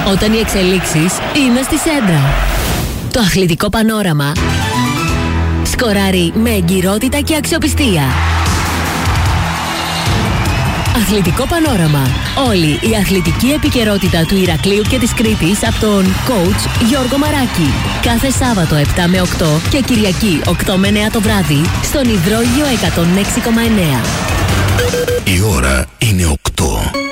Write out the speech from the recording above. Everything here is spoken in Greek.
Όταν οι εξελίξεις είναι στη σέντρα. Το αθλητικό πανόραμα σκοράρει με εγκυρότητα και αξιοπιστία. Αθλητικό πανόραμα. Όλη η αθλητική επικαιρότητα του Ηρακλείου και της Κρήτης από τον coach Γιώργο Μαράκη. Κάθε Σάββατο 7 με 8 και Κυριακή 8 με 9 το βράδυ στον Υδρόγειο 106,9. Η ώρα είναι 8.